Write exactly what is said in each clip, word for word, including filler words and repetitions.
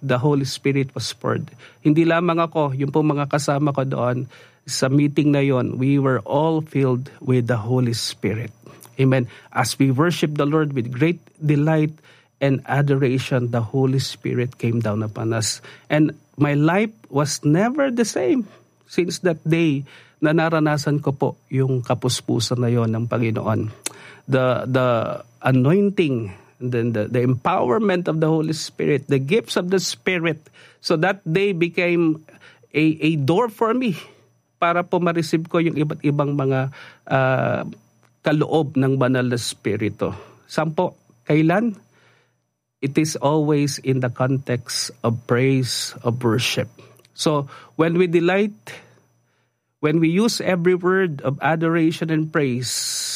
the Holy Spirit was poured. Hindi lamang ako, yung po mga kasama ko doon, sa meeting na yon, we were all filled with the Holy Spirit. Amen. As we worship the Lord with great delight and adoration, the Holy Spirit came down upon us. And my life was never the same since that day na naranasan ko po yung kapuspusan na yon ng Panginoon. The, the anointing, and then the, the empowerment of the Holy Spirit, the gifts of the Spirit. So that day became a, a door for me para po ma-receive ko yung iba't ibang mga uh, kaloob ng banal na Espiritu. Saan po? Kailan? It is always in the context of praise, of worship. So when we delight, when we use every word of adoration and praise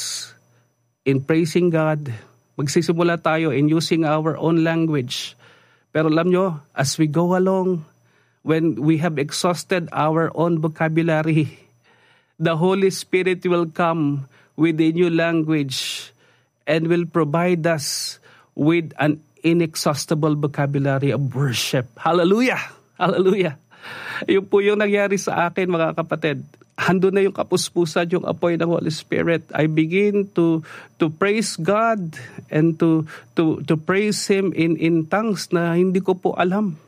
in praising God, magsisimula tayo in using our own language. Pero alam nyo, as we go along, when we have exhausted our own vocabulary, the Holy Spirit will come with a new language and will provide us with an inexhaustible vocabulary of worship. Hallelujah! Hallelujah! Yun po yung nangyari sa akin, mga kapatid. Hando na yung kapuspusan, yung apoy ng Holy Spirit. I begin to to praise God and to to to praise Him in in tongues na hindi ko po alam.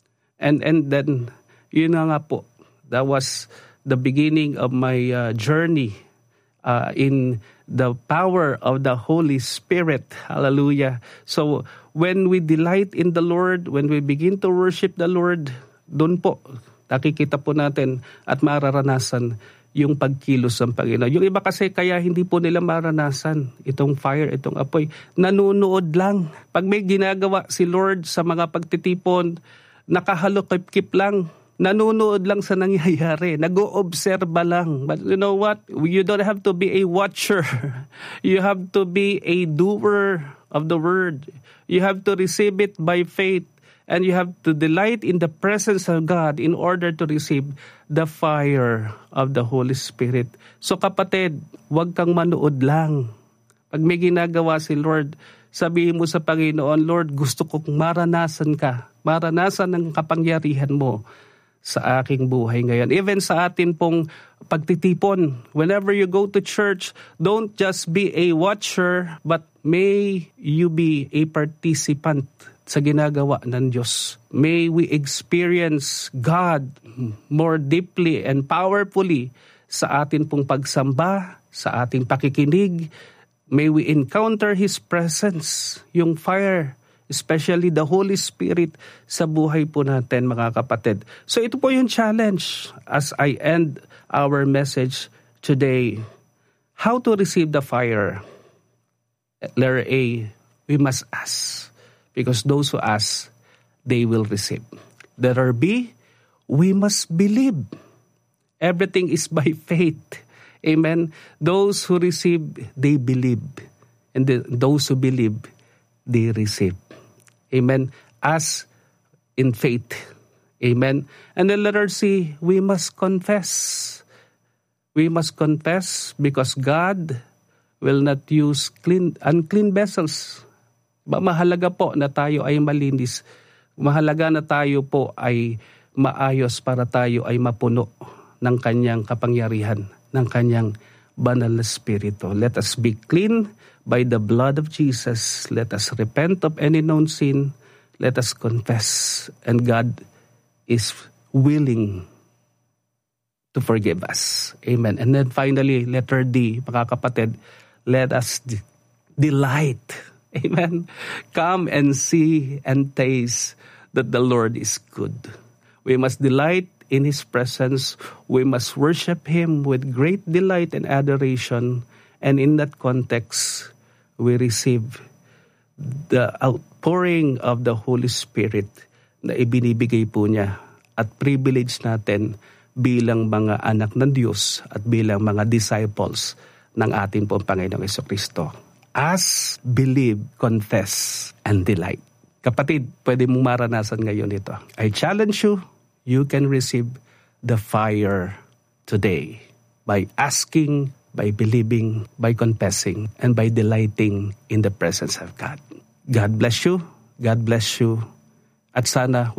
And and then yun na nga po. That was the beginning of my uh, journey uh, in the power of the Holy Spirit. Hallelujah. So when we delight in the Lord, when we begin to worship the Lord, doon po nakikita po natin at mararanasan yung pagkilos ng Panginoon. Yung iba kasi kaya hindi po nila maranasan itong fire, itong apoy. Nanunood lang. Pag may ginagawa si Lord sa mga pagtitipon, nakahalokip-kip lang. Nanunood lang sa nangyayari. Nag-oobserba lang. But you know what? You don't have to be a watcher. You have to be a doer of the word. You have to receive it by faith. And you have to delight in the presence of God in order to receive the fire of the Holy Spirit. So kapatid, huwag kang manood lang. Pag may ginagawa si Lord, sabihin mo sa Panginoon, Lord, gusto kong maranasan ka. Maranasan ang kapangyarihan mo sa aking buhay ngayon. Even sa atin pong pagtitipon, whenever you go to church, don't just be a watcher, but may you be a participant sa ginagawa ng Diyos. May we experience God more deeply and powerfully sa atin pong pagsamba, sa ating pakikinig. May we encounter His presence, yung fire, especially the Holy Spirit sa buhay po natin, mga kapatid. So ito po yung challenge as I end our message today. How to receive the fire? Letter A, we must ask. Because those who ask, they will receive. Letter B, we must believe. Everything is by faith. Amen. Those who receive, they believe. And the, those who believe, they receive. Amen. As in faith. Amen. And then letter C, we must confess. We must confess because God will not use clean, unclean vessels. Mahalaga po na tayo ay malinis. Mahalaga na tayo po ay maayos para tayo ay mapuno ng kanyang kapangyarihan, ng kanyang banal na Espiritu. Let us be clean by the blood of Jesus. Let us repent of any known sin. Let us confess. And God is willing to forgive us. Amen. And then finally, letter D, mga kapatid, let us de- delight. Amen. Come and see and taste that the Lord is good. We must delight in His presence. We must worship Him with great delight and adoration. And in that context, we receive the outpouring of the Holy Spirit na ibinibigay po niya at privilege natin bilang mga anak ng Diyos at bilang mga disciples ng ating pong Panginoong Jesucristo. Ask, believe, confess, and delight. Kapatid, pwede mong maranasan ngayon ito. I challenge you, you can receive the fire today by asking, by believing, by confessing, and by delighting in the presence of God. God bless you. God bless you. At sana